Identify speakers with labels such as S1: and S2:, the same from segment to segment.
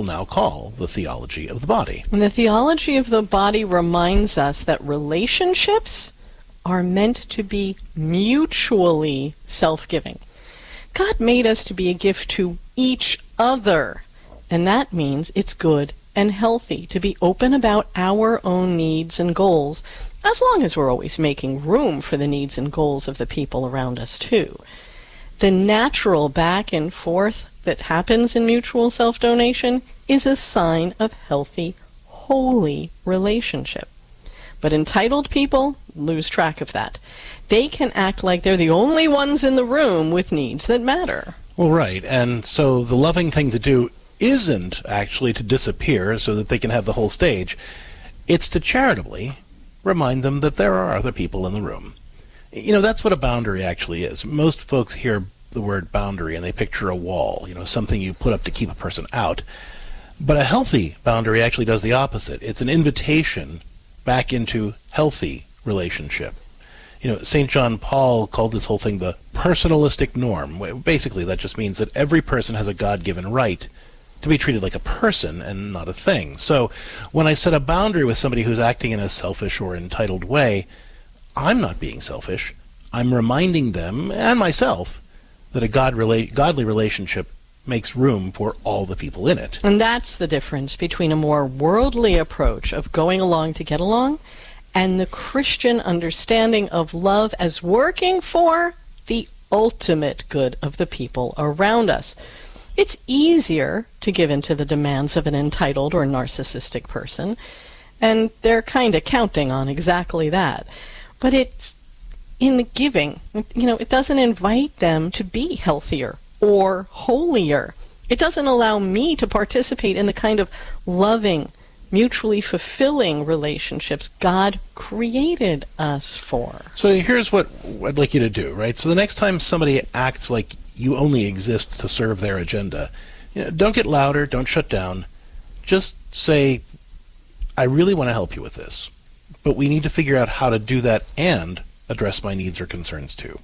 S1: people now call the theology of the body.
S2: And the theology of the body reminds us that relationships are meant to be mutually self-giving. God made us to be a gift to each other, and that means it's good and healthy to be open about our own needs and goals, as long as we're always making room for the needs and goals of the people around us too. The natural back and forth that happens in mutual self-donation is a sign of healthy, holy relationship. But entitled people lose track of that. They can act like they're the only ones in the room with needs that matter.
S1: Well, right. And so the loving thing to do isn't actually to disappear so that they can have the whole stage. It's to charitably remind them that there are other people in the room. You know, that's what a boundary actually is. Most folks hear the word boundary and they picture a wall, something you put up to keep a person out. But a healthy boundary actually does the opposite. It's an invitation back into healthy relationship. St. John Paul called this whole thing the personalistic norm. Basically, that just means that every person has a God-given right to be treated like a person and not a thing. So when I set a boundary with somebody who's acting in a selfish or entitled way, I'm not being selfish. I'm reminding them and myself that a godly relationship makes room for all the people in it.
S2: And that's the difference between a more worldly approach of going along to get along and the Christian understanding of love as working for the ultimate good of the people around us. It's easier to give in to the demands of an entitled or narcissistic person, and they're kind of counting on exactly that. But it's in the giving, it doesn't invite them to be healthier or holier. It doesn't allow me to participate in the kind of loving, mutually fulfilling relationships God created us for.
S1: So here's what I'd like you to do, right? So the next time somebody acts like you only exist to serve their agenda, don't get louder, don't shut down. Just say, I really want to help you with this, but we need to figure out how to do that and address my needs or concerns too.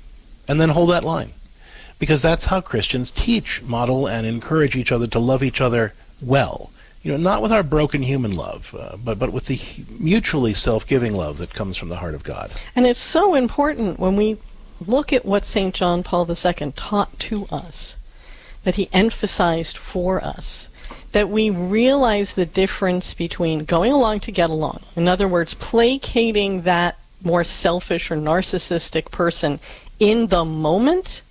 S1: And then hold that line. Because that's how Christians teach, model, and encourage each other to love each other well. Not with our broken human love, but with the mutually self-giving love that comes from the heart of God.
S2: And it's so important when we look at what St. John Paul II taught to us, that he emphasized for us, that we realize the difference between going along to get along. In other words, placating that more selfish or narcissistic person in the moment,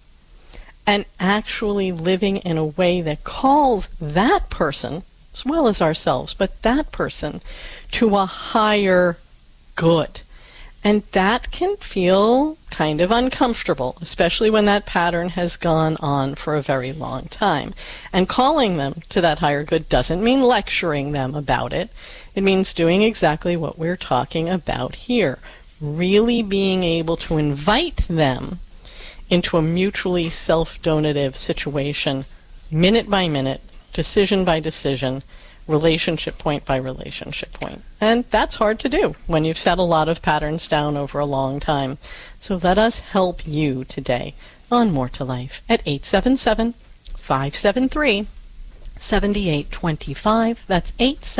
S2: and actually living in a way that calls that person, as well as ourselves, but that person, to a higher good. And that can feel kind of uncomfortable, especially when that pattern has gone on for a very long time. And calling them to that higher good doesn't mean lecturing them about it. It means doing exactly what we're talking about here. Really being able to invite them into a mutually self-donative situation, minute by minute, decision by decision, relationship point by relationship point. And that's hard to do when you've set a lot of patterns down over a long time. So let us help you today on More to Life at 877-573-7825. That's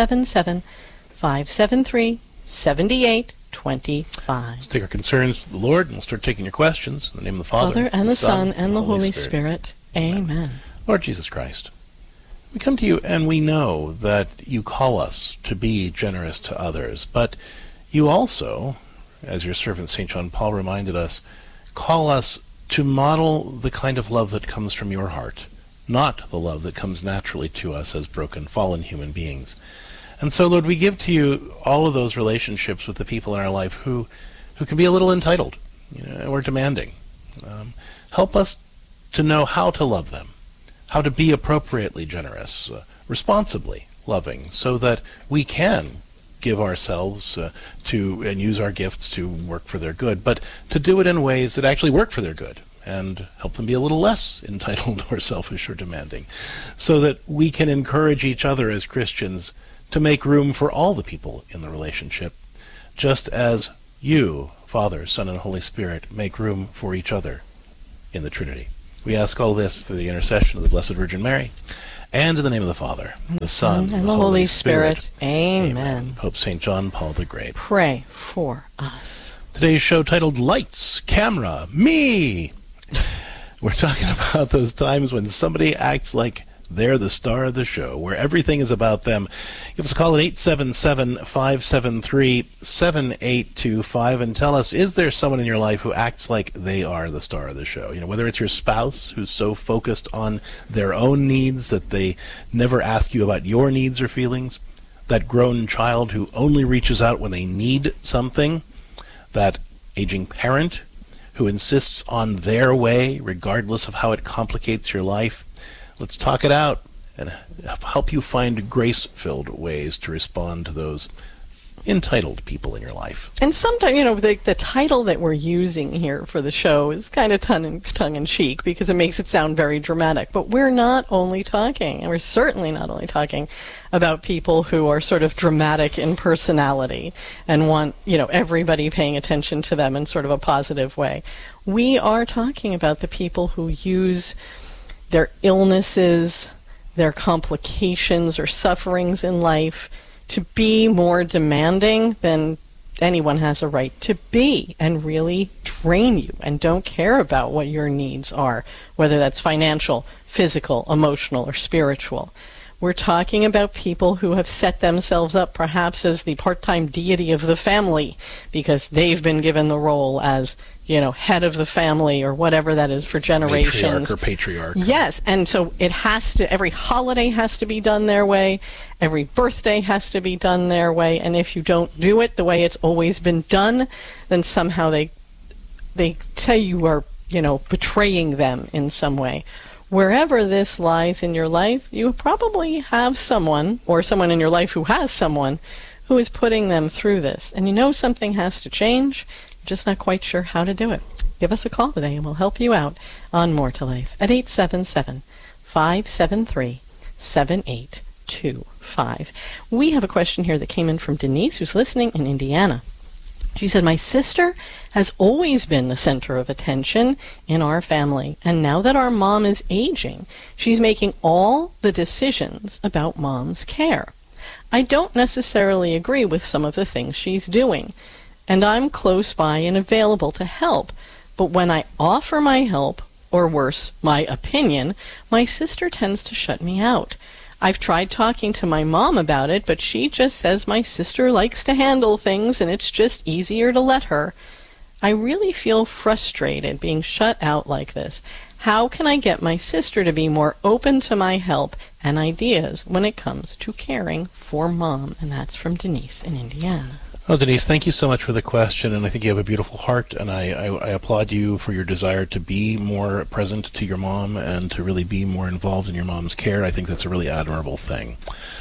S2: 877-573-7825.
S1: Let's take our concerns to the Lord, and we'll start taking your questions. In the name of the Father,
S2: and the Son, and the Holy Spirit. Amen.
S1: Lord Jesus Christ, we come to you and we know that you call us to be generous to others, but you also, as your servant St. John Paul reminded us, call us to model the kind of love that comes from your heart, not the love that comes naturally to us as broken, fallen human beings. And so, Lord, we give to you all of those relationships with the people in our life who can be a little entitled or demanding. Help us to know how to love them, how to be appropriately generous, responsibly loving, so that we can give ourselves and use our gifts to work for their good, but to do it in ways that actually work for their good and help them be a little less entitled or selfish or demanding, so that we can encourage each other as Christians to make room for all the people in the relationship, just as you, Father, Son, and Holy Spirit, make room for each other in the Trinity. We ask all this through the intercession of the Blessed Virgin Mary And in the name of the Father, the Son,
S2: and the Holy Spirit. Amen.
S1: Pope St. John Paul the Great.
S2: Pray for us.
S1: Today's show titled Lights, Camera, Me. We're talking about those times when somebody acts like they're the star of the show, where everything is about them. Give us a call at 877-573-7825 and tell us, is there someone in your life who acts like they are the star of the show? You know, whether it's your spouse who's so focused on their own needs that they never ask you about your needs or feelings, that grown child who only reaches out when they need something, that aging parent who insists on their way regardless of how it complicates your life. Let's talk it out and help you find grace-filled ways to respond to those entitled people in your life.
S2: And sometimes, you know, the title that we're using here for the show is kind of tongue-in-cheek because it makes it sound very dramatic. But we're not only talking, and we're certainly not only talking about people who are sort of dramatic in personality and want, you know, everybody paying attention to them in sort of a positive way. We are talking about the people who use their illnesses, their complications or sufferings in life to be more demanding than anyone has a right to be, and really drain you and don't care about what your needs are, whether that's financial, physical, emotional, or spiritual. We're talking about people who have set themselves up perhaps as the part-time deity of the family because they've been given the role as, you know, head of the family or whatever that is for generations.
S1: Matriarch or patriarch.
S2: Yes, and so it has to, every holiday has to be done their way, every birthday has to be done their way, and if you don't do it the way it's always been done, then somehow they say you are, you know, betraying them in some way. Wherever this lies in your life, you probably have someone, or someone in your life who has someone, who is putting them through this. And you know something has to change, you're just not quite sure how to do it. Give us a call today and we'll help you out on More to Life at 877-573-7825. We have a question here that came in from Denise, who's listening in Indiana. She said, my sister has always been the center of attention in our family, and now that our mom is aging, she's making all the decisions about mom's care. I don't necessarily agree with some of the things she's doing, and I'm close by and available to help, but when I offer my help, or worse, my opinion, my sister tends to shut me out. I've tried talking to my mom about it, but she just says my sister likes to handle things and it's just easier to let her. I really feel frustrated being shut out like this. How can I get my sister to be more open to my help and ideas when it comes to caring for mom? And that's from Denise in Indiana.
S1: Well, Denise, thank you so much for the question, and I think you have a beautiful heart, and I applaud you for your desire to be more present to your mom and to really be more involved in your mom's care. I think that's a really admirable thing.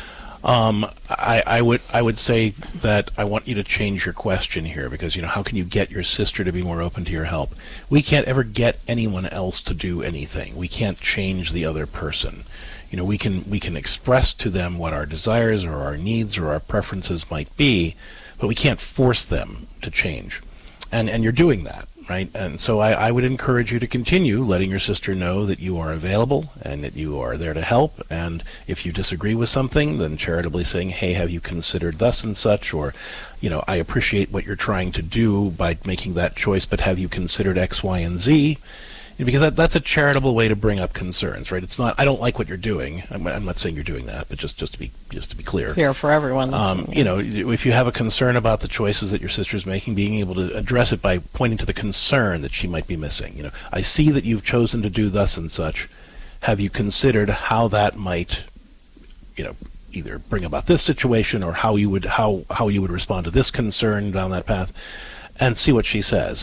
S1: I would say that I want you to change your question here because, you know, how can you get your sister to be more open to your help? We can't ever get anyone else to do anything. We can't change the other person. You know, we can express to them what our desires or our needs or our preferences might be, but we can't force them to change. And you're doing that, right? And so I would encourage you to continue letting your sister know that you are available and that you are there to help. And if you disagree with something, then charitably saying, hey, have you considered thus and such? Or, you know, I appreciate what you're trying to do by making that choice, but have you considered X, Y, and Z? Because that's a charitable way to bring up concerns, right? It's not, I don't like what you're doing. I'm not saying you're doing that, but just to be clear.
S2: Clear for everyone.
S1: You know, if you have a concern about the choices that your sister's making, being able to address it by pointing to the concern that she might be missing. You know, I see that you've chosen to do thus and such. Have you considered how that might, you know, either bring about this situation or how you would respond to this concern down that path, and see what she says.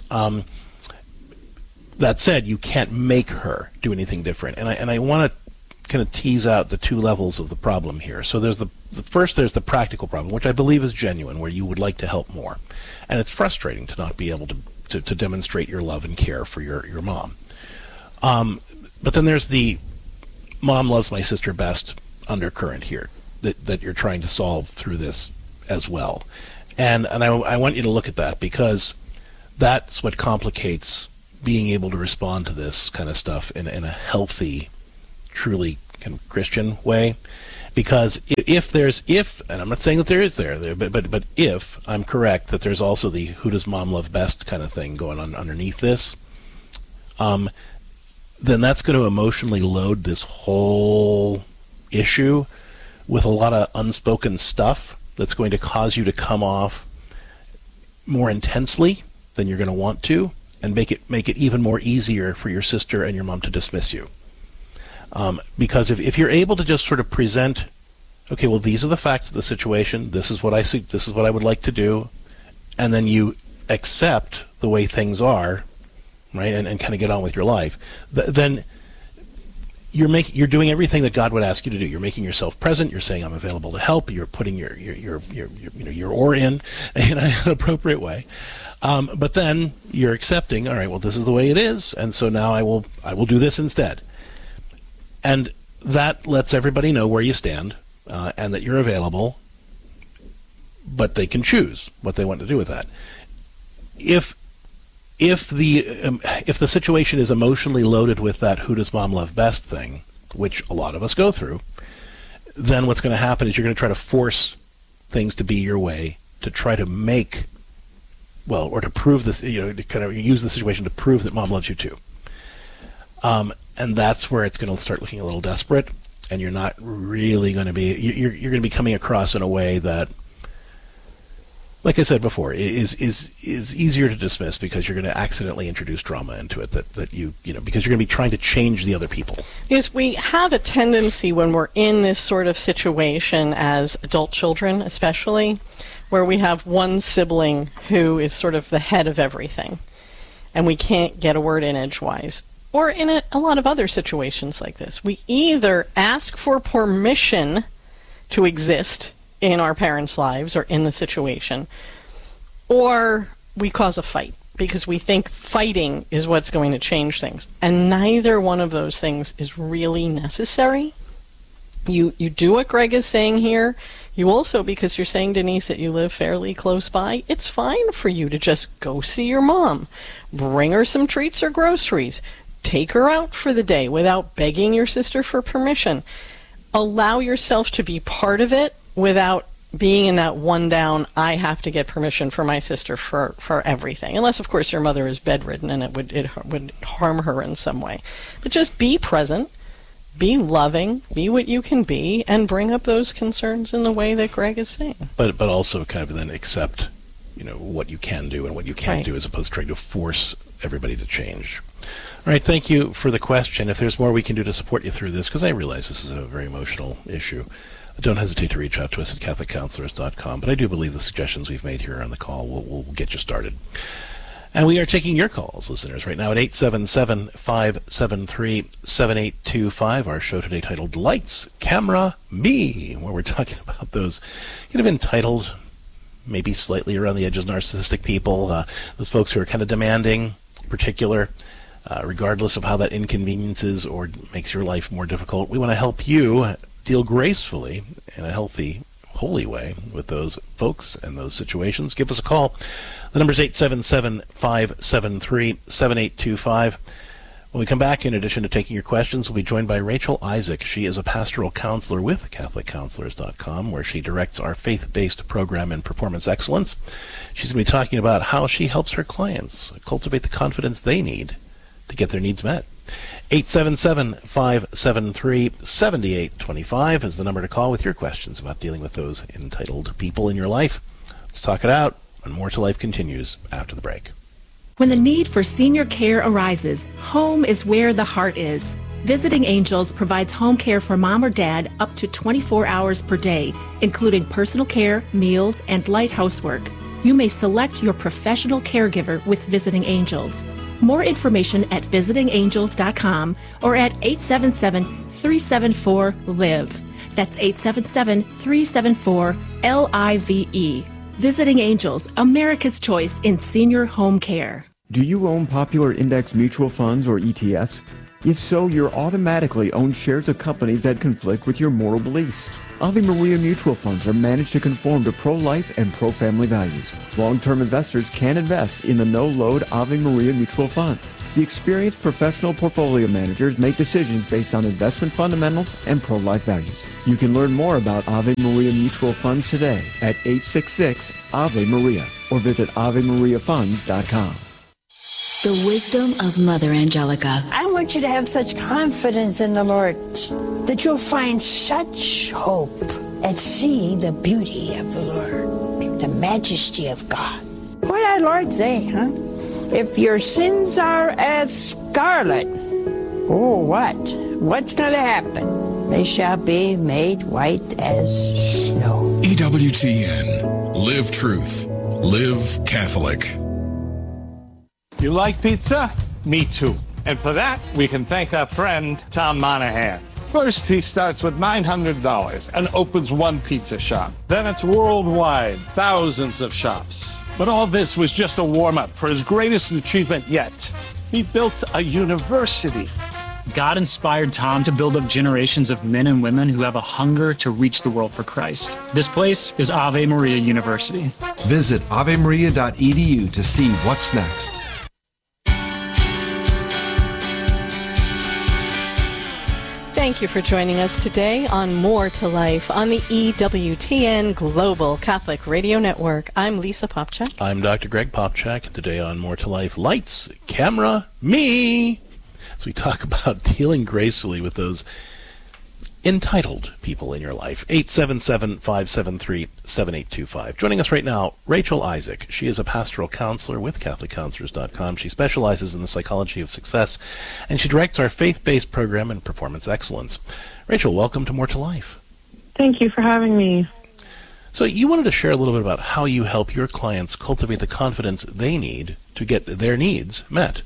S1: That said, you can't make her do anything different. And I want to kind of tease out the two levels of the problem here. So there's the first, there's the practical problem, which I believe is genuine, where you would like to help more. And it's frustrating to not be able to demonstrate your love and care for your mom. But then there's the mom loves my sister best undercurrent here that you're trying to solve through this as well. And I want you to look at that, because that's what complicates being able to respond to this kind of stuff in a healthy, truly kind of Christian way. Because if, and I'm not saying that there is but if I'm correct that there's also the who does mom love best kind of thing going on underneath this, then that's going to emotionally load this whole issue with a lot of unspoken stuff that's going to cause you to come off more intensely than you're going to want to, and make it even more easier for your sister and your mom to dismiss you. Because if you're able to just sort of present, okay, well, these are the facts of the situation, this is what I see, this is what I would like to do, and then you accept the way things are, right, and kind of get on with your life, then you're doing everything that God would ask you to do. You're making yourself present. You're saying, I'm available to help. You're putting your oar in an appropriate way. But then you're accepting, all right, well, this is the way it is, and so now I will do this instead. And that lets everybody know where you stand, and that you're available, but they can choose what they want to do with that. If the situation is emotionally loaded with that who does mom love best thing, which a lot of us go through, then what's going to happen is you're going to try to force things to be your way, to try to make, well, or to prove this, to kind of use the situation to prove that mom loves you too. And that's where it's going to start looking a little desperate, and you're not really going to be, you're going to be coming across in a way that, like I said before, is easier to dismiss, because you're going to accidentally introduce drama into it that because you're going to be trying to change the other people.
S2: Because we have a tendency when we're in this sort of situation as adult children, especially, where we have one sibling who is sort of the head of everything, and we can't get a word in edgewise. Or in a lot of other situations like this, we either ask for permission to exist in our parents' lives or in the situation, or we cause a fight because we think fighting is what's going to change things. And neither one of those things is really necessary. You do what Greg is saying here. You also, because you're saying, Denise, that you live fairly close by, it's fine for you to just go see your mom, bring her some treats or groceries, take her out for the day without begging your sister for permission. Allow yourself to be part of it without being in that one down, I have to get permission for my sister for everything. Unless, of course, your mother is bedridden and it would harm her in some way. But just be present, be loving, be what you can be, and bring up those concerns in the way that Greg is saying.
S1: But also kind of then accept, what you can do and what you can't do, as opposed to trying to force everybody to change. All right, thank you for the question. If there's more we can do to support you through this, because I realize this is a very emotional issue, don't hesitate to reach out to us at CatholicCounselors.com. But I do believe the suggestions we've made here on the call will get you started. And we are taking your calls, listeners, right now at 877-573-7825. Our show today titled Lights, Camera, Me, where we're talking about those kind of entitled, maybe slightly around the edges narcissistic people, those folks who are kind of demanding, particular, regardless of how that inconveniences or makes your life more difficult. We want to help you deal gracefully in a healthy, holy way with those folks and those situations. Give us a call. The number is 877-573-7825. When we come back, in addition to taking your questions, we'll be joined by Rachel Isaac. She is a pastoral counselor with CatholicCounselors.com, where she directs our faith-based program in performance excellence. She's going to be talking about how she helps her clients cultivate the confidence they need to get their needs met. 877-573-7825 is the number to call with your questions about dealing with those entitled people in your life. Let's talk it out, and More to Life continues after the break.
S3: When the need for senior care arises, home is where the heart is. Visiting Angels provides home care for mom or dad up to 24 hours per day, including personal care, meals, and light housework. You may select your professional caregiver with Visiting Angels. More information at visitingangels.com or at 877-374-LIVE. That's 877-374-LIVE. Visiting Angels, America's choice in senior home care.
S4: Do you own popular index mutual funds or ETFs? If so, you're automatically owned shares of companies that conflict with your moral beliefs. Ave Maria mutual funds are managed to conform to pro-life and pro-family values. Long-term investors can invest in the no-load Ave Maria mutual funds. The experienced professional portfolio managers make decisions based on investment fundamentals and pro-life values. You can learn more about Ave Maria Mutual Funds today at 866-AVE-MARIA or visit AveMariaFunds.com.
S5: The wisdom of Mother Angelica.
S6: I want you to have such confidence in the Lord that you'll find such hope at seeing the beauty of the Lord, the majesty of God. What did our Lord say, huh? If your sins are as scarlet, oh, what? What's going to happen? They shall be made white as snow.
S7: EWTN. Live truth. Live Catholic.
S8: You like pizza? Me too. And for that, we can thank our friend, Tom Monahan. First, he starts with $900 and opens one pizza shop. Then it's worldwide, thousands of shops. But all this was just a warm-up for his greatest achievement yet. He built a university.
S9: God inspired Tom to build up generations of men and women who have a hunger to reach the world for Christ. This place is Ave Maria University.
S10: Visit avemaria.edu to see what's next.
S2: Thank you for joining us today on More to Life on the EWTN Global Catholic Radio Network. I'm Lisa Popchak.
S1: I'm Dr. Greg Popchak, and today on More to Life, lights, camera, me, as we talk about dealing gracefully with those entitled people in your life. 877-573-7825. Joining us right now, Rachel Isaac. She is a pastoral counselor with CatholicCounselors.com. She specializes in the psychology of success, and she directs our faith-based program in performance excellence. Rachel, welcome to More to Life.
S11: Thank you for having me.
S1: So you wanted to share a little bit about how you help your clients cultivate the confidence they need to get their needs met.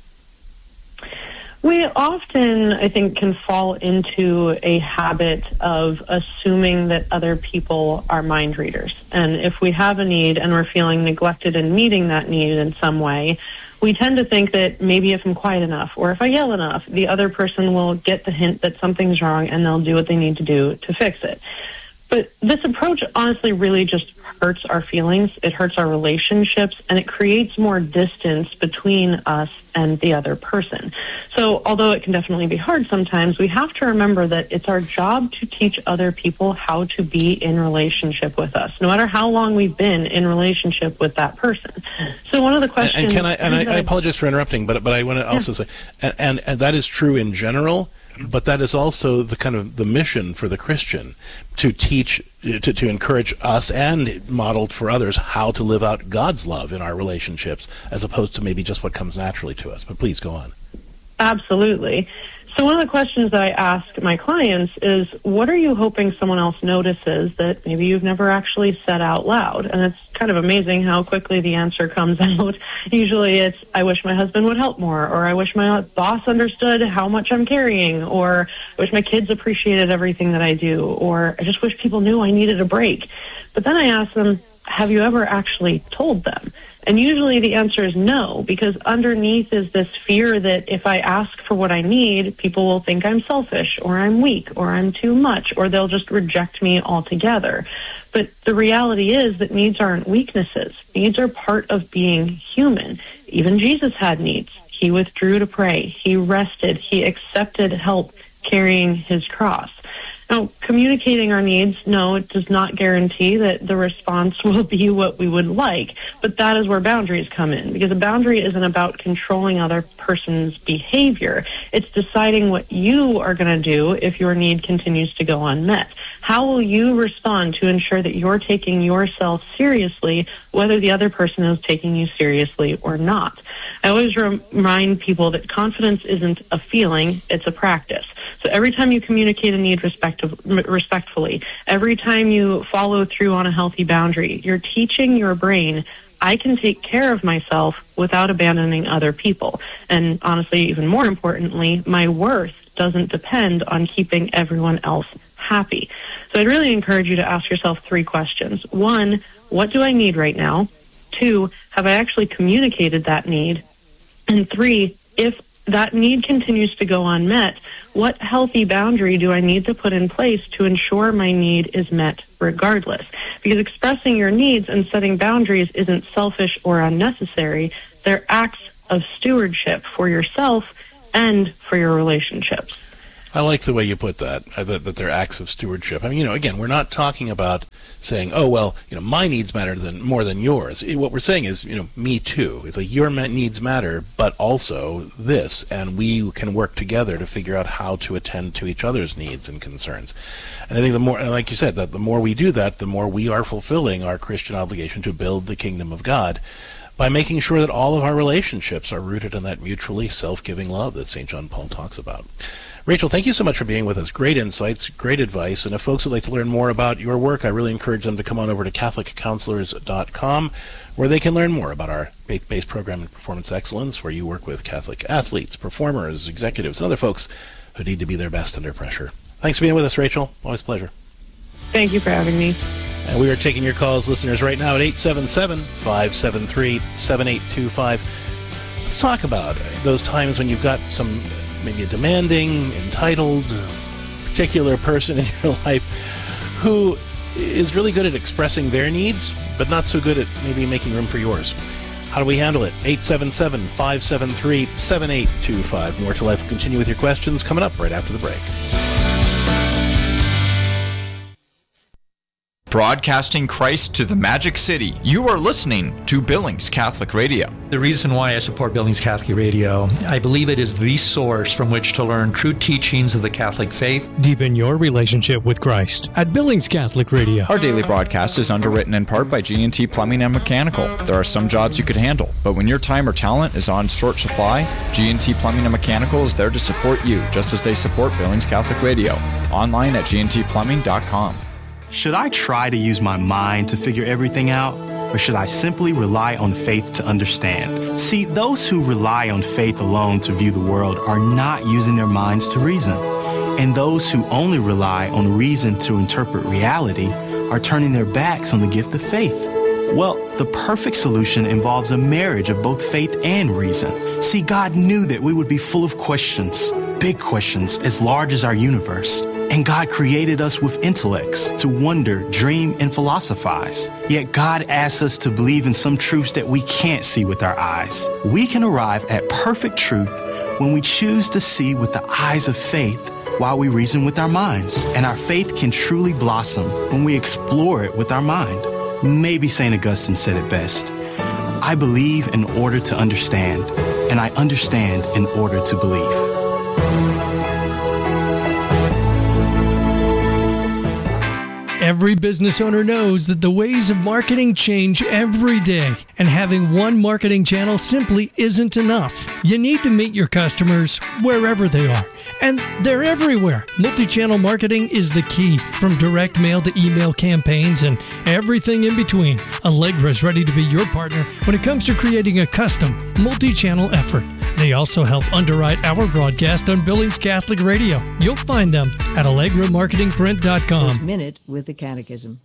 S11: We often, I think, can fall into a habit of assuming that other people are mind readers. And if we have a need and we're feeling neglected in meeting that need in some way, we tend to think that maybe if I'm quiet enough or if I yell enough, the other person will get the hint that something's wrong and they'll do what they need to do to fix it. But this approach honestly really just hurts our feelings, it hurts our relationships, and it creates more distance between us and the other person. So although it can definitely be hard sometimes, we have to remember that it's our job to teach other people how to be in relationship with us, no matter how long we've been in relationship with that person. So one of the questions...
S1: And I apologize for interrupting, but I want to also say, and that is true in general, but that is also the kind of the mission for the Christian, to teach, to encourage us and model for others how to live out God's love in our relationships, as opposed to maybe just what comes naturally to us. But please go on.
S11: Absolutely. So one of the questions that I ask my clients is, what are you hoping someone else notices that maybe you've never actually said out loud? And it's kind of amazing how quickly the answer comes out. Usually it's, I wish my husband would help more, or I wish my boss understood how much I'm carrying, or I wish my kids appreciated everything that I do, or I just wish people knew I needed a break. But then I ask them, have you ever actually told them? And usually the answer is no, because underneath is this fear that if I ask for what I need, people will think I'm selfish, or I'm weak, or I'm too much, or they'll just reject me altogether. But the reality is that needs aren't weaknesses. Needs are part of being human. Even Jesus had needs. He withdrew to pray. He rested. He accepted help carrying his cross. Now, communicating our needs, no, it does not guarantee that the response will be what we would like, but that is where boundaries come in, because a boundary isn't about controlling other person's behavior. It's deciding what you are going to do if your need continues to go unmet. How will you respond to ensure that you're taking yourself seriously, whether the other person is taking you seriously or not? I always remind people that confidence isn't a feeling, it's a practice. So every time you communicate a need respectfully, every time you follow through on a healthy boundary, you're teaching your brain, I can take care of myself without abandoning other people. And honestly, even more importantly, my worth doesn't depend on keeping everyone else happy. So I'd really encourage you to ask yourself 3 questions. 1, what do I need right now? 2, have I actually communicated that need? And 3, if that need continues to go unmet, what healthy boundary do I need to put in place to ensure my need is met regardless? Because expressing your needs and setting boundaries isn't selfish or unnecessary. They're acts of stewardship for yourself and for your relationships.
S1: I like the way you put that, that they're acts of stewardship. I mean, again, we're not talking about saying, oh, well, my needs matter more than yours. What we're saying is, me too. It's like your needs matter, but also this, and we can work together to figure out how to attend to each other's needs and concerns. And I think the more, like you said, that the more we do that, the more we are fulfilling our Christian obligation to build the kingdom of God by making sure that all of our relationships are rooted in that mutually self-giving love that St. John Paul talks about. Rachel, thank you so much for being with us. Great insights, great advice. And if folks would like to learn more about your work, I really encourage them to come on over to CatholicCounselors.com, where they can learn more about our faith-based program in performance excellence, where you work with Catholic athletes, performers, executives, and other folks who need to be their best under pressure. Thanks for being with us, Rachel. Always a pleasure.
S11: Thank you for having me.
S1: And we are taking your calls, listeners, right now at 877-573-7825. Let's talk about those times when you've got maybe a demanding, entitled, particular person in your life who is really good at expressing their needs, but not so good at maybe making room for yours. How do we handle it? 877-573-7825. More to Life will continue with your questions coming up right after the break.
S12: Broadcasting Christ to the Magic City. You are listening to Billings Catholic Radio.
S13: The reason why I support Billings Catholic Radio, I believe it is the source from which to learn true teachings of the Catholic faith.
S14: Deepen your relationship with Christ at Billings Catholic Radio.
S12: Our daily broadcast is underwritten in part by G&T Plumbing and Mechanical. There are some jobs you could handle, but when your time or talent is on short supply, G&T Plumbing and Mechanical is there to support you, just as they support Billings Catholic Radio. Online at gntplumbing.com.
S15: Should I try to use my mind to figure everything out, or should I simply rely on faith to understand? See, those who rely on faith alone to view the world are not using their minds to reason. And those who only rely on reason to interpret reality are turning their backs on the gift of faith. Well, the perfect solution involves a marriage of both faith and reason. See, God knew that we would be full of questions, big questions as large as our universe. And God created us with intellects to wonder, dream, and philosophize. Yet God asks us to believe in some truths that we can't see with our eyes. We can arrive at perfect truth when we choose to see with the eyes of faith while we reason with our minds. And our faith can truly blossom when we explore it with our mind. Maybe St. Augustine said it best. I believe in order to understand, and I understand in order to believe.
S14: Every business owner knows that the ways of marketing change every day, and having one marketing channel simply isn't enough. You need to meet your customers wherever they are, and they're everywhere. Multi-channel marketing is the key, from direct mail to email campaigns and everything in between. Allegra is ready to be your partner when it comes to creating a custom multi-channel effort. They also help underwrite our broadcast on Billings Catholic Radio. You'll find them at AllegraMarketingPrint.com.
S16: This minute with the Catechism.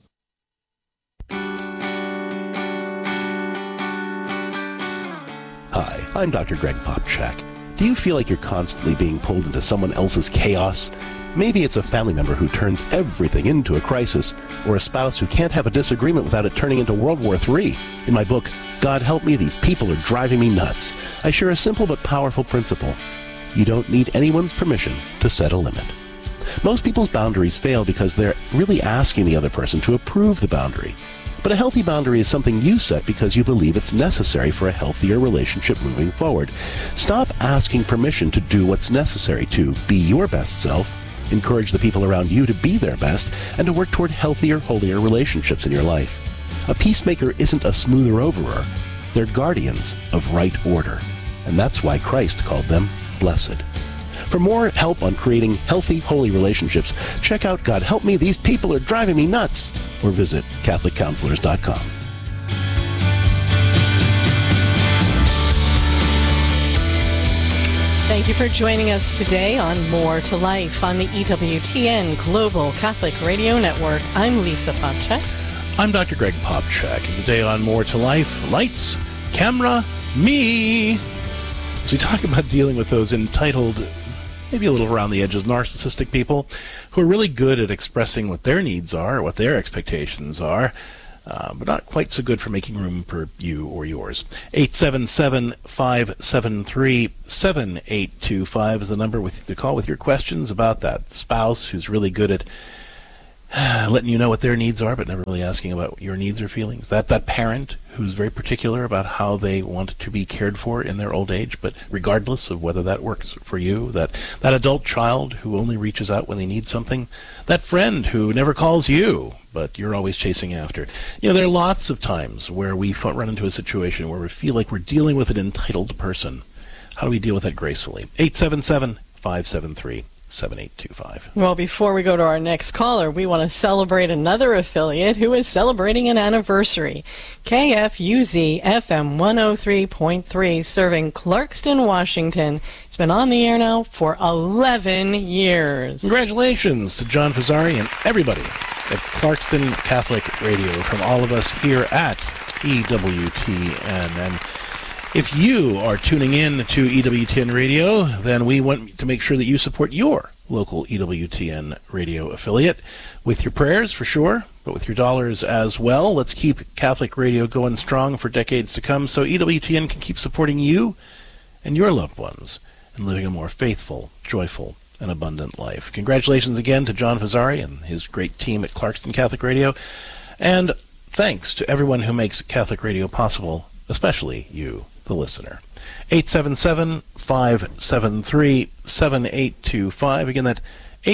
S17: Hi, I'm Dr. Greg Popchak. Do you feel like you're constantly being pulled into someone else's chaos? Maybe it's a family member who turns everything into a crisis, or a spouse who can't have a disagreement without it turning into World War III. In my book, God Help Me, These People Are Driving Me Nuts, I share a simple but powerful principle. You don't need anyone's permission to set a limit. Most people's boundaries fail because they're really asking the other person to approve the boundary. But a healthy boundary is something you set because you believe it's necessary for a healthier relationship moving forward. Stop asking permission to do what's necessary to be your best self, encourage the people around you to be their best, and to work toward healthier, holier relationships in your life. A peacemaker isn't a smoother overer. They're guardians of right order. And that's why Christ called them blessed. For more help on creating healthy, holy relationships, check out God Help Me, These People Are Driving Me Nuts, or visit CatholicCounselors.com.
S2: Thank you for joining us today on More to Life on the EWTN Global Catholic Radio Network. I'm Lisa Popchak.
S1: I'm Dr. Greg Popchak, and today on More to Life, lights, camera, me. So we talk about dealing with those entitled, maybe a little around the edges, narcissistic people who are really good at expressing what their needs are, what their expectations are, but not quite so good for making room for you or yours. 877-573-7825 is the number to call with your questions about that spouse who's really good at letting you know what their needs are, but never really asking about your needs or feelings. That parent who's very particular about how they want to be cared for in their old age, but regardless of whether that works for you. That adult child who only reaches out when they need something. That friend who never calls you, but you're always chasing after. There are lots of times where we run into a situation where we feel like we're dealing with an entitled person. How do we deal with that gracefully? 877-573-7825.
S2: Well, before we go to our next caller, we want to celebrate another affiliate who is celebrating an anniversary. KFUZ FM 103.3, serving Clarkston, Washington. It's been on the air now for 11 years.
S1: Congratulations to John Fazzari and everybody at Clarkston Catholic Radio from all of us here at EWTN. And if you are tuning in to EWTN Radio, then we want to make sure that you support your local EWTN radio affiliate with your prayers, for sure, but with your dollars as well. Let's keep Catholic radio going strong for decades to come so EWTN can keep supporting you and your loved ones and living a more faithful, joyful, and abundant life. Congratulations again to John Fazzari and his great team at Clarkston Catholic Radio. And thanks to everyone who makes Catholic radio possible, especially you, the listener. 877-573-7825. Again, that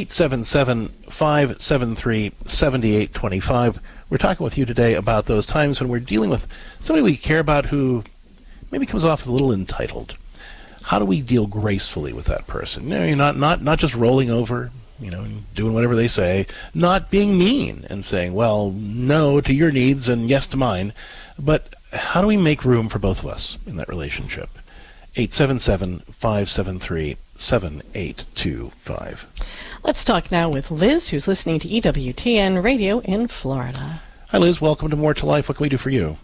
S1: 877-573-7825. We're talking with you today about those times when we're dealing with somebody we care about who maybe comes off as a little entitled. How do we deal gracefully with that person? You're not just rolling over, and doing whatever they say, not being mean and saying, well, no to your needs and yes to mine, but how do we make room for both of us in that relationship? 877-573-7825.
S2: Let's talk now with Liz, who's listening to EWTN Radio in Florida.
S1: Hi, Liz. Welcome to More to Life. What can we do for you?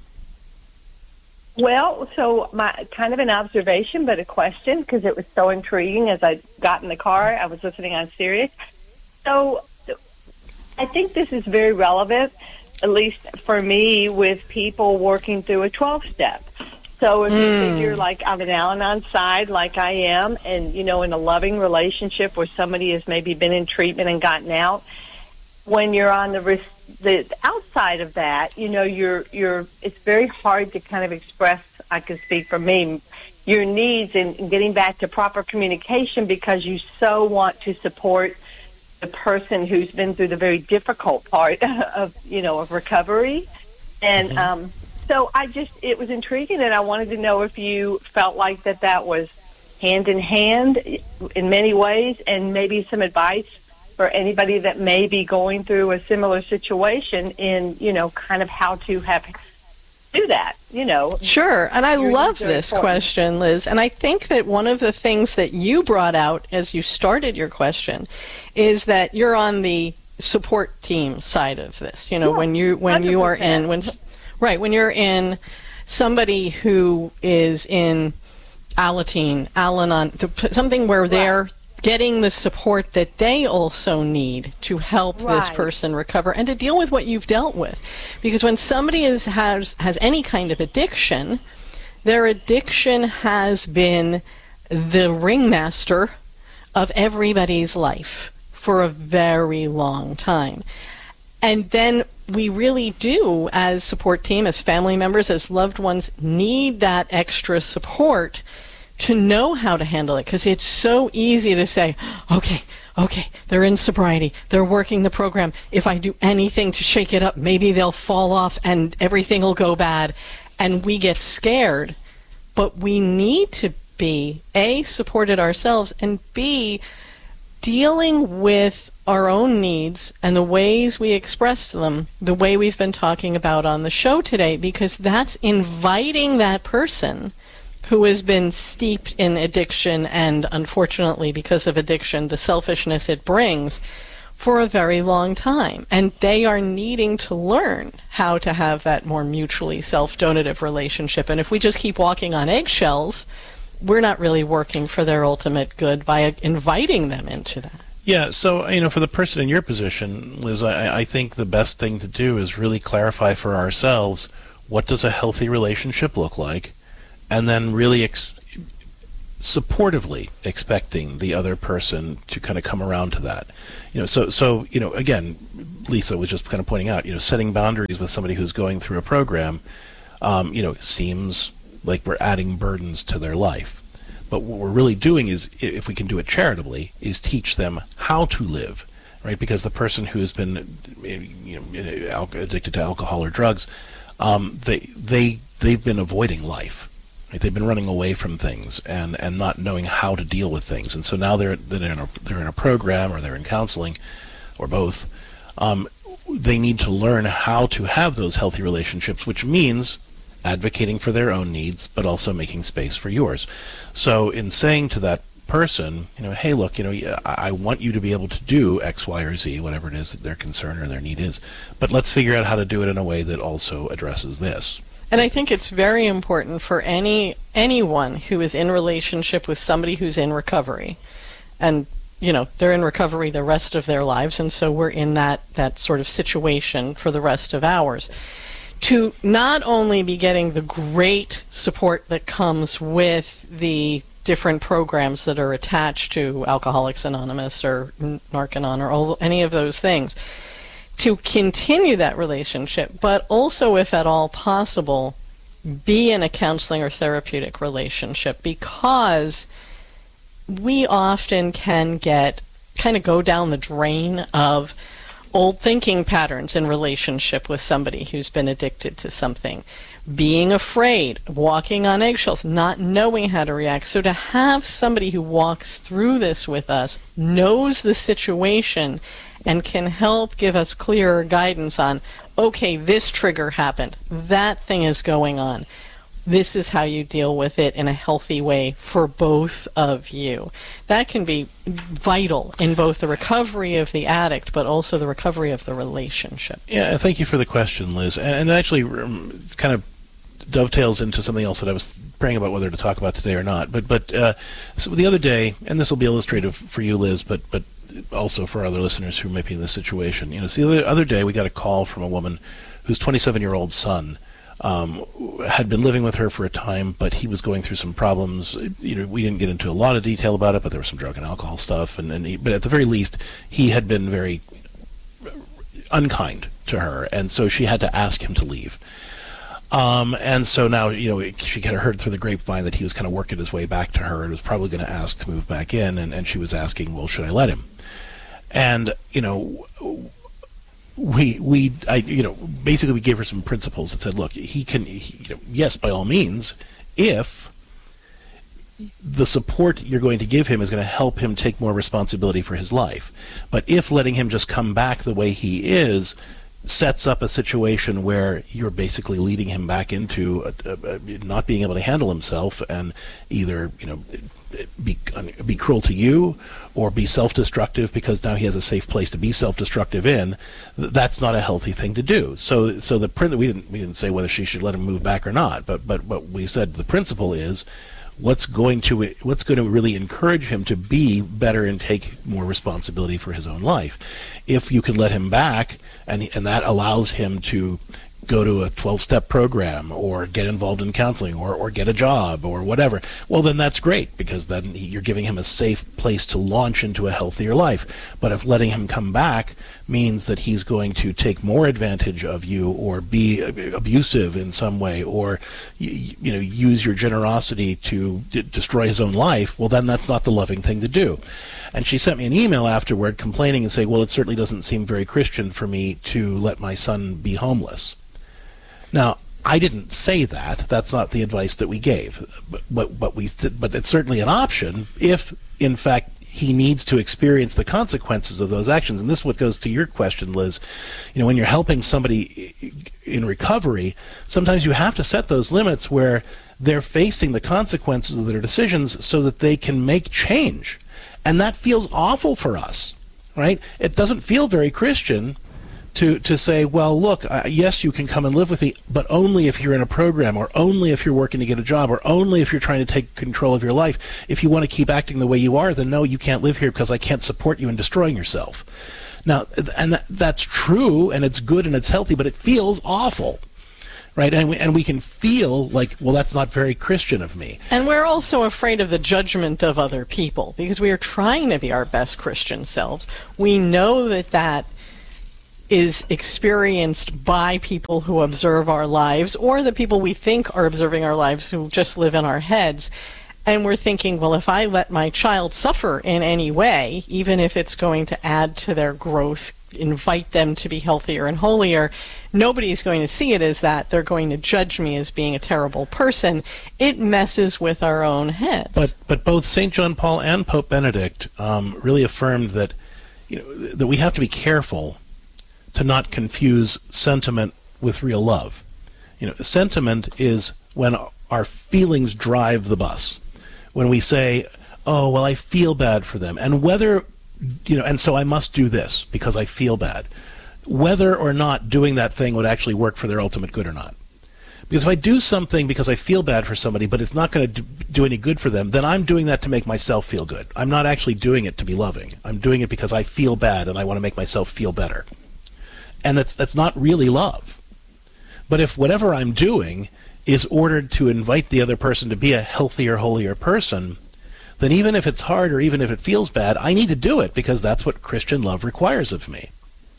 S18: Well, so my kind of an observation, but a question, because it was so intriguing as I got in the car. I was listening on Sirius. So I think this is very relevant, at least for me, with people working through a 12-step. So if you figure like I'm an Al-Anon side, like I am, and, in a loving relationship where somebody has maybe been in treatment and gotten out, when you're on the outside of that, it's very hard to kind of express, I can speak for me, your needs and getting back to proper communication because you so want to support the person who's been through the very difficult part of recovery. And so it was intriguing, and I wanted to know if you felt like that was hand in hand in many ways, and maybe some advice for anybody that may be going through a similar situation in, kind of how to do that,
S2: Sure, and I love this question, Liz, and I think that one of the things that you brought out as you started your question is that you're on the support team side of this, when you are in, when you're in somebody who is in Al-Anon, something where they're getting the support that they also need to help this person recover and to deal with what you've dealt with. Because when somebody has any kind of addiction, their addiction has been the ringmaster of everybody's life for a very long time. And then we really do, as support team, as family members, as loved ones, need that extra support to know how to handle it, because it's so easy to say, okay, they're in sobriety, they're working the program. If I do anything to shake it up, maybe they'll fall off and everything will go bad. And we get scared. But we need to be, A, supported ourselves, and B, dealing with our own needs and the ways we express them, the way we've been talking about on the show today, because that's inviting that person who has been steeped in addiction and, unfortunately, because of addiction, the selfishness it brings, for a very long time. And they are needing to learn how to have that more mutually self-donative relationship. And if we just keep walking on eggshells, we're not really working for their ultimate good by inviting them into that.
S1: Yeah, so, for the person in your position, Liz, I think the best thing to do is really clarify for ourselves, what does a healthy relationship look like? And then really supportively expecting the other person to kind of come around to that. So again, Lisa was just kind of pointing out, setting boundaries with somebody who's going through a program, seems like we're adding burdens to their life. But what we're really doing is, if we can do it charitably, is teach them how to live, right? Because the person who has been addicted to alcohol or drugs, they've been avoiding life. Right? They've been running away from things and not knowing how to deal with things. And so now they're in a program, or they're in counseling, or both. They need to learn how to have those healthy relationships, which means advocating for their own needs, but also making space for yours. So in saying to that person, hey, look, I want you to be able to do X, Y, or Z, whatever it is that their concern or their need is, but let's figure out how to do it in a way that also addresses this.
S2: And I think it's very important for anyone who is in relationship with somebody who's in recovery, and they're in recovery the rest of their lives, and so we're in that sort of situation for the rest of ours, to not only be getting the great support that comes with the different programs that are attached to Alcoholics Anonymous or Narcanon or any of those things, to continue that relationship, but also, if at all possible, be in a counseling or therapeutic relationship, because we often can go down the drain of old thinking patterns in relationship with somebody who's been addicted to something, being afraid, walking on eggshells, not knowing how to react. So to have somebody who walks through this with us, knows the situation, and can help give us clearer guidance on, okay, this trigger happened, that thing is going on, this is how you deal with it in a healthy way for both of you. That can be vital in both the recovery of the addict, but also the recovery of the relationship.
S1: Yeah, thank you for the question, Liz. And actually kind of dovetails into something else that I was praying about whether to talk about today or not. But so the other day, and this will be illustrative for you, Liz, but also for other listeners who may be in this situation. So the other day we got a call from a woman whose 27-year-old son had been living with her for a time, but he was going through some problems. We didn't get into a lot of detail about it, but there was some drug and alcohol stuff. But at the very least, he had been very unkind to her, and so she had to ask him to leave. And so now, she kind of heard through the grapevine that he was kind of working his way back to her and was probably going to ask to move back in, and she was asking, well, should I let him? And, basically we gave her some principles that said, look, he can, yes, by all means, if the support you're going to give him is going to help him take more responsibility for his life. But if letting him just come back the way he is sets up a situation where you're basically leading him back into not being able to handle himself, and either be cruel to you or be self-destructive because now he has a safe place to be self-destructive in, that's not a healthy thing to do. So the we didn't say whether she should let him move back or not, but we said the principle is what's going to really encourage him to be better and take more responsibility for his own life. If you can let him back, and that allows him to go to a 12-step program or get involved in counseling or get a job or whatever, well, then that's great, because then you're giving him a safe place to launch into a healthier life. But if letting him come back means that he's going to take more advantage of you or be abusive in some way or use your generosity to destroy his own life, well, then that's not the loving thing to do. And she sent me an email afterward complaining and saying, well, it certainly doesn't seem very Christian for me to let my son be homeless. Now, I didn't say that. That's not the advice that we gave. But it's certainly an option if, in fact, he needs to experience the consequences of those actions. And this is what goes to your question, Liz. When you're helping somebody in recovery, sometimes you have to set those limits where they're facing the consequences of their decisions so that they can make change. And that feels awful for us, right? It doesn't feel very Christian to say, well, look, yes, you can come and live with me, but only if you're in a program, or only if you're working to get a job, or only if you're trying to take control of your life. If you want to keep acting the way you are, then no, you can't live here because I can't support you in destroying yourself. Now, and that's true, and it's good, and it's healthy, but it feels awful, right? And we can feel like, well, that's not very Christian of me.
S2: And we're also afraid of the judgment of other people because we are trying to be our best Christian selves. We know that is experienced by people who observe our lives, or the people we think are observing our lives who just live in our heads. And we're thinking, well, if I let my child suffer in any way, even if it's going to add to their growth, invite them to be healthier and holier, nobody's going to see it as that. They're going to judge me as being a terrible person. It messes with our own heads.
S1: But both St. John Paul and Pope Benedict really affirmed that, that we have to be careful to not confuse sentiment with real love. Sentiment is when our feelings drive the bus. When we say, oh, well, I feel bad for them, and whether, and so I must do this because I feel bad, whether or not doing that thing would actually work for their ultimate good or not. Because if I do something because I feel bad for somebody, but it's not going to do any good for them, then I'm doing that to make myself feel good. I'm not actually doing it to be loving. I'm doing it because I feel bad and I want to make myself feel better. And that's not really love. But if whatever I'm doing is ordered to invite the other person to be a healthier, holier person, then even if it's hard or even if it feels bad, I need to do it because that's what Christian love requires of me.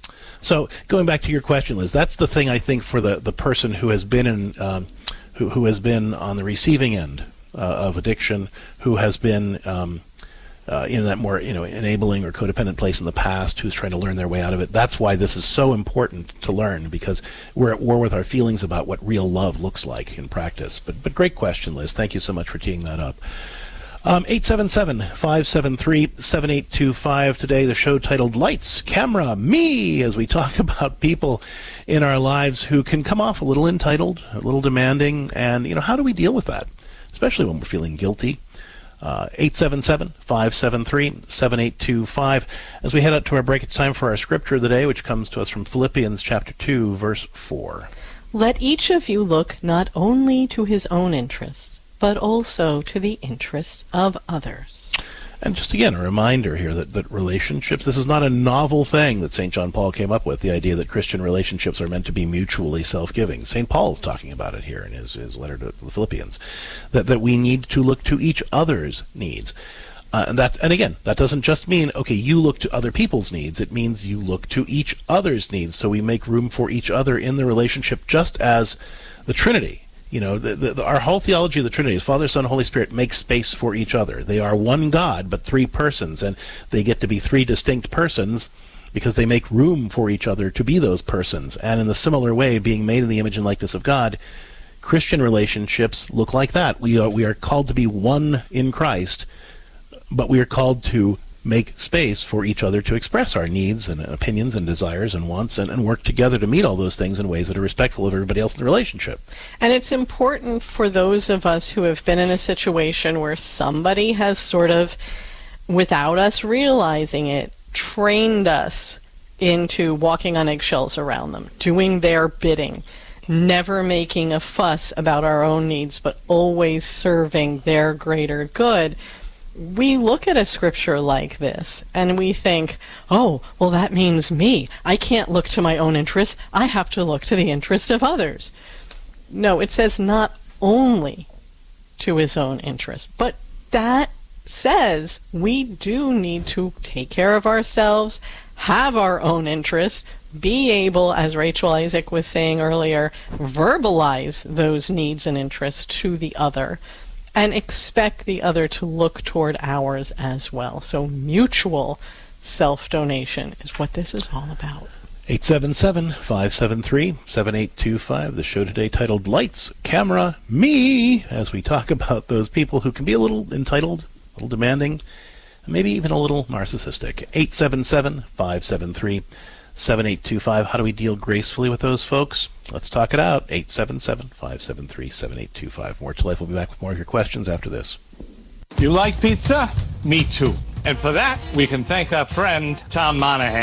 S1: So going back to your question, Liz, that's the thing I think for the person who has been who has been on the receiving end of addiction, who has been in that more enabling or codependent place in the past, who's trying to learn their way out of it. That's why this is so important to learn, because we're at war with our feelings about what real love looks like in practice. But great question, Liz. Thank you so much for teeing that up. 877-573-7825 today, the show titled Lights, Camera, Me, as we talk about people in our lives who can come off a little entitled, a little demanding, and how do we deal with that, especially when we're feeling guilty? 877-573-7825. As we head out to our break, it's time for our scripture of the day, which comes to us from Philippians chapter 2, verse 4.
S2: Let each of you look not only to his own interests, but also to the interests of others.
S1: And just again, a reminder here that relationships, this is not a novel thing that St. John Paul came up with, the idea that Christian relationships are meant to be mutually self-giving. St. Paul's talking about it here in his letter to the Philippians, that we need to look to each other's needs. And again, that doesn't just mean, okay, you look to other people's needs. It means you look to each other's needs, so we make room for each other in the relationship, just as the Trinity. Our whole theology of the Trinity is Father, Son, Holy Spirit make space for each other. They are one God, but three persons, and they get to be three distinct persons because they make room for each other to be those persons. And in the similar way, being made in the image and likeness of God, Christian relationships look like that. We are called to be one in Christ, but we are called to make space for each other to express our needs and opinions and desires and wants and work together to meet all those things in ways that are respectful of everybody else in the relationship.
S2: And it's important for those of us who have been in a situation where somebody has sort of, without us realizing it, trained us into walking on eggshells around them, doing their bidding, never making a fuss about our own needs, but always serving their greater good. We look at a scripture like this and we think, oh, well, that means me. I can't look to my own interests. I have to look to the interest of others. No, it says not only to his own interest, but that says we do need to take care of ourselves, have our own interests, be able, as Rachel Isaac was saying earlier, verbalize those needs and interests to the other, and expect the other to look toward ours as well. So mutual self-donation is what this is all about.
S1: 877-573-7825. The show today titled Lights, Camera, Me, as we talk about those people who can be a little entitled, a little demanding, and maybe even a little narcissistic. 877-573-7825. How do we deal gracefully with those folks? Let's talk it out. 877-573-7825. More to Life. We'll be back with more of your questions after this.
S8: You like pizza? Me too. And for that, we can thank our friend Tom Monahan.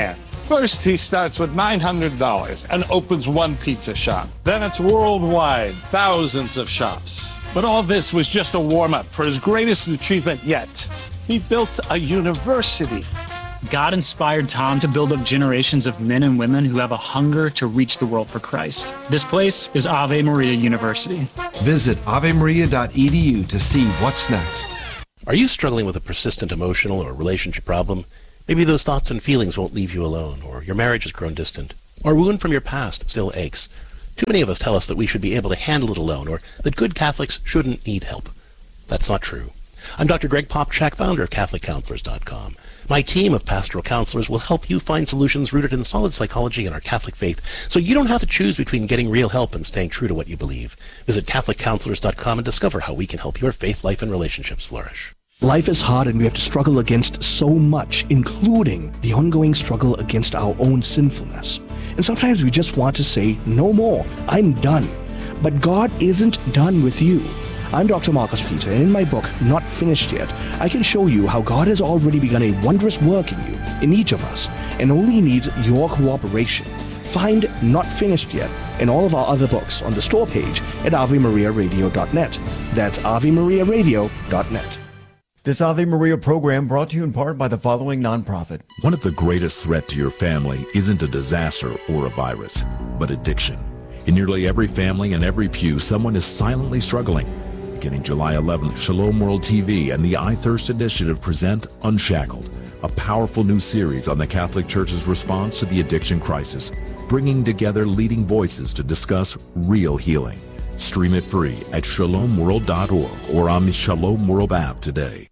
S8: First, he starts with $900 and opens one pizza shop. Then it's worldwide, thousands of shops. But all this was just a warm-up for his greatest achievement yet. He built a university.
S9: God inspired Tom to build up generations of men and women who have a hunger to reach the world for Christ. This place is Ave Maria University.
S10: Visit avemaria.edu to see what's next.
S17: Are you struggling with a persistent emotional or relationship problem? Maybe those thoughts and feelings won't leave you alone, or your marriage has grown distant, or a wound from your past still aches. Too many of us tell us that we should be able to handle it alone, or that good Catholics shouldn't need help. That's not true. I'm Dr. Greg Popchak, founder of CatholicCounselors.com. My team of pastoral counselors will help you find solutions rooted in solid psychology and our Catholic faith, so you don't have to choose between getting real help and staying true to what you believe. Visit CatholicCounselors.com and discover how we can help your faith, life, and relationships flourish.
S19: Life is hard and we have to struggle against so much, including the ongoing struggle against our own sinfulness. And sometimes we just want to say, no more, I'm done. But God isn't done with you. I'm Dr. Marcus Peter, and in my book, Not Finished Yet, I can show you how God has already begun a wondrous work in you, in each of us, and only needs your cooperation. Find Not Finished Yet and all of our other books on the store page at AveMariaRadio.net. That's AveMariaRadio.net.
S4: This Ave Maria program brought to you in part by the following nonprofit.
S20: One of the greatest threats to your family isn't a disaster or a virus, but addiction. In nearly every family and every pew, someone is silently struggling. Beginning July 11th, Shalom World TV and the I Thirst Initiative present Unshackled, a powerful new series on the Catholic Church's response to the addiction crisis, bringing together leading voices to discuss real healing. Stream it free at shalomworld.org or on the Shalom World app today.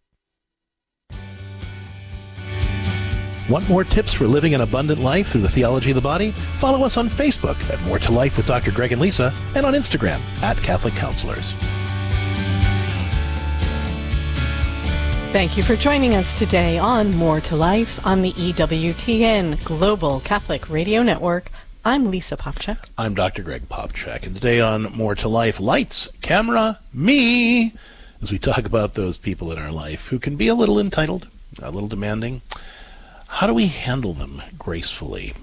S17: Want more tips for living an abundant life through the theology of the body? Follow us on Facebook at More to Life with Dr. Greg and Lisa, and on Instagram at Catholic Counselors.
S2: Thank you for joining us today on More to Life on the EWTN Global Catholic Radio Network. I'm Lisa Popchak.
S1: I'm Dr. Greg Popchak, and today on More to Life, lights, camera, me, as we talk about those people in our life who can be a little entitled, a little demanding. How do we handle them gracefully?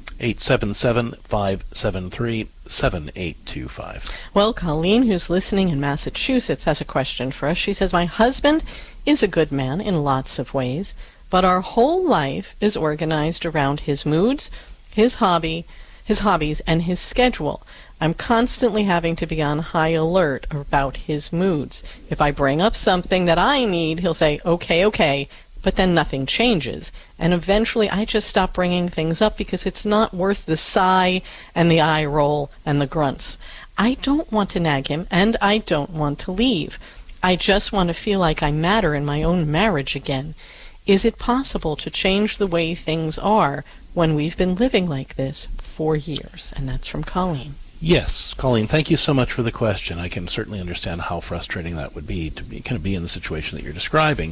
S1: 877-573-7825.
S2: Well, Colleen, who's listening in Massachusetts, has a question for us. She says, my husband is a good man in lots of ways, but our whole life is organized around his moods, his hobbies, and his schedule. I'm constantly having to be on high alert about his moods. If I bring up something that I need, he'll say, okay, but then nothing changes. And eventually I just stop bringing things up because it's not worth the sigh and the eye roll and the grunts. I don't want to nag him, and I don't want to leave. I just want to feel like I matter in my own marriage again. Is it possible to change the way things are when we've been living like this for years? And that's from Colleen.
S1: Yes, Colleen, thank you so much for the question. I can certainly understand how frustrating that would be to be in the situation that you're describing.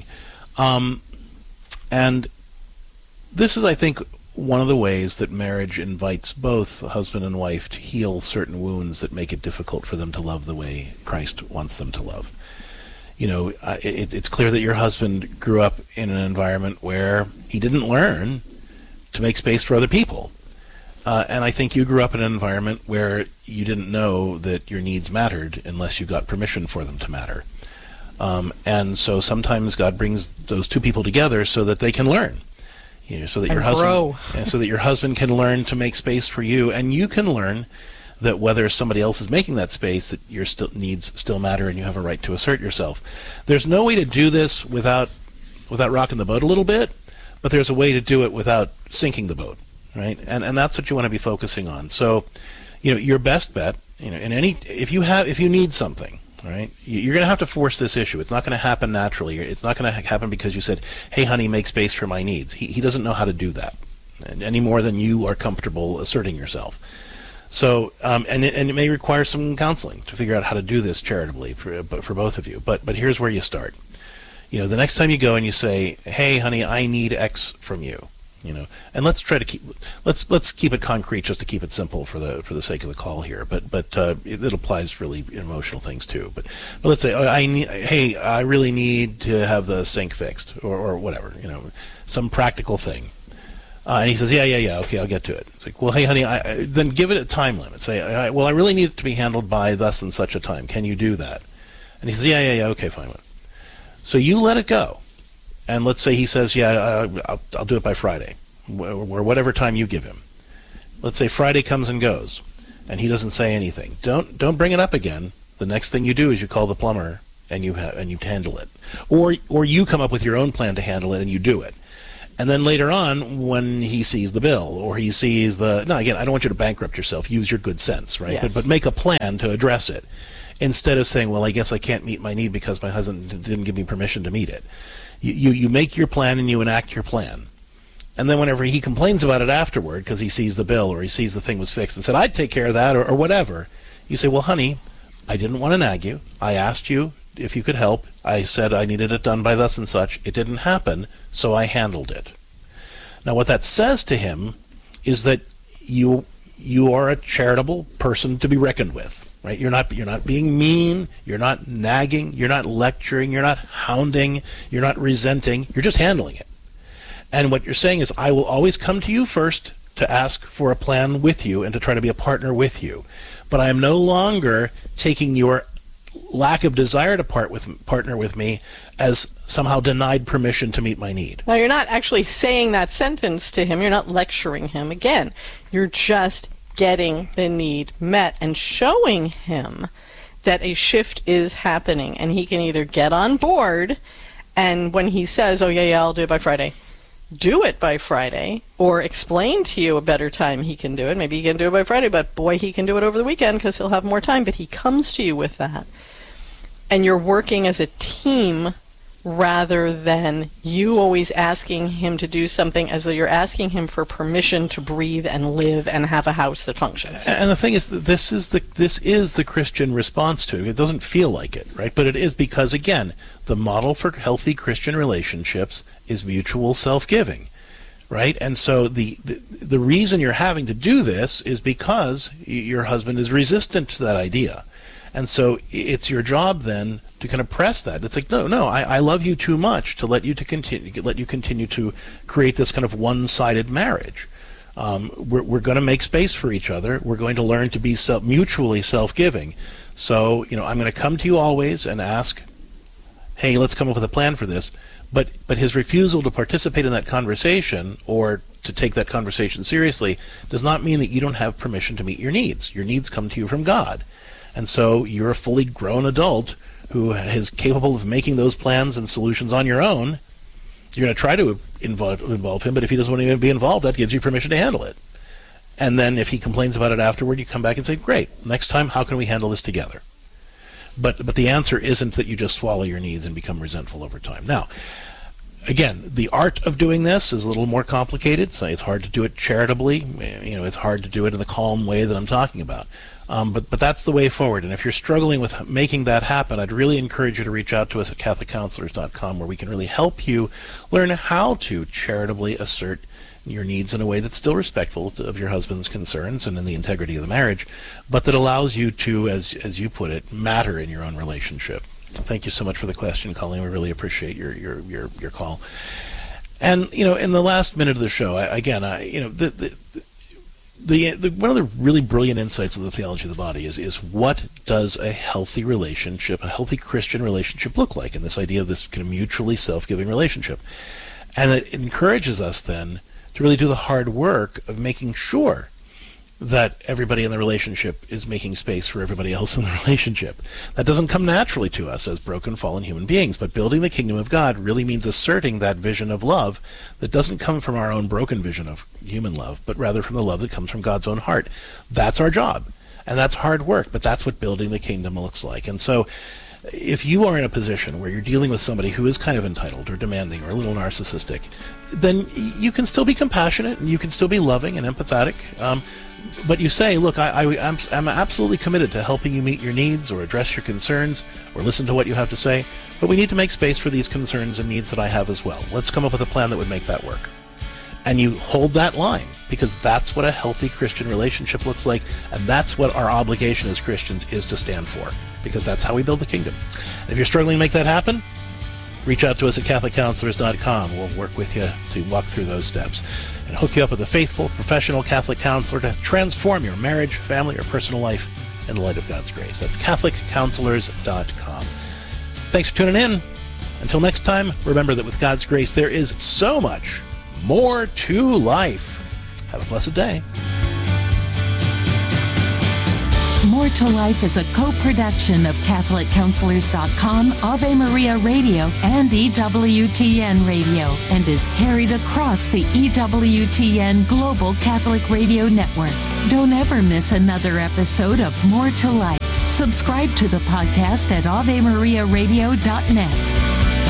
S1: And this is, I think, one of the ways that marriage invites both husband and wife to heal certain wounds that make it difficult for them to love the way Christ wants them to love. You know, it's clear that your husband grew up in an environment where he didn't learn to make space for other people. And I think you grew up in an environment where you didn't know that your needs mattered unless you got permission for them to matter. And so sometimes God brings those two people together so that they can learn, so that your husband can learn to make space for you, and you can learn that whether somebody else is making that space, that your needs still matter, and you have a right to assert yourself. There's no way to do this without rocking the boat a little bit, but there's a way to do it without sinking the boat, right? And that's what you want to be focusing on. So, your best bet, if you need something. Right? You're going to have to force this issue. It's not going to happen naturally. It's not going to happen because you said, hey, honey, make space for my needs. He doesn't know how to do that any more than you are comfortable asserting yourself. So, and it may require some counseling to figure out how to do this charitably for both of you. But here's where you start. The next time you go and you say, hey, honey, I need X from you. And let's try to keep it concrete just to keep it simple for the sake of the call here. But it applies really emotional things too. But let's say, I really need to have the sink fixed or whatever. Some practical thing. And he says, yeah, okay, I'll get to it. It's like, well, hey, honey, then give it a time limit. Say, well, I really need it to be handled by thus and such a time. Can you do that? And he says, yeah, okay, fine. So you let it go. And let's say he says, yeah, I'll do it by Friday, or whatever time you give him. Let's say Friday comes and goes, and he doesn't say anything. Don't bring it up again. The next thing you do is you call the plumber, and you handle it. Or you come up with your own plan to handle it, and you do it. And then later on, when he sees the bill, or he sees again, I don't want you to bankrupt yourself. Use your good sense, right?
S2: Yes.
S1: But make a plan to address it, instead of saying, well, I guess I can't meet my need because my husband didn't give me permission to meet it. You make your plan and you enact your plan. And then whenever he complains about it afterward because he sees the bill or he sees the thing was fixed and said, I'd take care of that or whatever, you say, well, honey, I didn't want to nag you. I asked you if you could help. I said I needed it done by thus and such. It didn't happen, so I handled it. Now what that says to him is that you are a charitable person to be reckoned with. Right? You're not being mean, you're not nagging, you're not lecturing, you're not hounding, you're not resenting, you're just handling it. And what you're saying is, I will always come to you first to ask for a plan with you and to try to be a partner with you. But I am no longer taking your lack of desire to partner with me as somehow denied permission to meet my need.
S2: Now, you're not actually saying that sentence to him. You're not lecturing him. Again, you're just getting the need met and showing him that a shift is happening, and he can either get on board, and when he says, oh yeah, I'll do it by Friday, do it by Friday, or explain to you a better time he can do it. Maybe he can do it by Friday, but boy, he can do it over the weekend because he'll have more time. But he comes to you with that, and you're working as a team rather than you always asking him to do something as though you're asking him for permission to breathe and live and have a house that functions.
S1: And the thing is that this is the Christian response to it. It doesn't feel like it, right? But it is, because again, the model for healthy Christian relationships is mutual self-giving, right? And so the reason you're having to do this is because your husband is resistant to that idea. And so it's your job then to kind of press that. It's like, no, I love you too much to let you continue to create this kind of one-sided marriage. We're going to make space for each other. We're going to learn to be mutually self-giving. So, I'm going to come to you always and ask, hey, let's come up with a plan for this. But his refusal to participate in that conversation or to take that conversation seriously does not mean that you don't have permission to meet your needs. Your needs come to you from God. And so you're a fully grown adult who is capable of making those plans and solutions on your own. You're going to try to involve him, but if he doesn't want to even be involved, that gives you permission to handle it. And then if he complains about it afterward, you come back and say, great, next time, how can we handle this together? But the answer isn't that you just swallow your needs and become resentful over time. Now, again, the art of doing this is a little more complicated. So it's hard to do it charitably. It's hard to do it in the calm way that I'm talking about. But that's the way forward. And if you're struggling with making that happen, I'd really encourage you to reach out to us at CatholicCounselors.com, where we can really help you learn how to charitably assert your needs in a way that's still respectful of your husband's concerns and in the integrity of the marriage, but that allows you to, as you put it, matter in your own relationship. Thank you so much for the question, Colleen. We really appreciate your call. And in the last minute of the show, one of the really brilliant insights of the theology of the body is what does a healthy relationship, a healthy Christian relationship look like? And this idea of this kind of mutually self-giving relationship. And it encourages us then to really do the hard work of making sure that everybody in the relationship is making space for everybody else in the relationship. That doesn't come naturally to us as broken, fallen human beings, but building the kingdom of God really means asserting that vision of love that doesn't come from our own broken vision of human love, but rather from the love that comes from God's own heart. That's our job, and that's hard work, but that's what building the kingdom looks like. And so if you are in a position where you're dealing with somebody who is kind of entitled or demanding or a little narcissistic, then you can still be compassionate and you can still be loving and empathetic. But you say, look, I'm absolutely committed to helping you meet your needs or address your concerns or listen to what you have to say, but we need to make space for these concerns and needs that I have as well. Let's come up with a plan that would make that work. And you hold that line, because that's what a healthy Christian relationship looks like, and that's what our obligation as Christians is to stand for, because that's how we build the kingdom. And if you're struggling to make that happen, reach out to us at CatholicCounselors.com. We'll work with you to walk through those steps and hook you up with a faithful, professional Catholic counselor to transform your marriage, family, or personal life in the light of God's grace. That's CatholicCounselors.com. Thanks for tuning in. Until next time, remember that with God's grace, there is so much more to life. Have a blessed day.
S21: More to Life is a co-production of CatholicCounselors.com, Ave Maria Radio, and EWTN Radio, and is carried across the EWTN Global Catholic Radio Network. Don't ever miss another episode of More to Life. Subscribe to the podcast at AveMariaRadio.net.